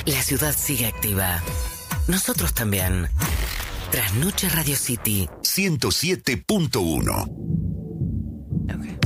La ciudad sigue activa. Nosotros también. Trasnoche Radio City 107.1. Okay.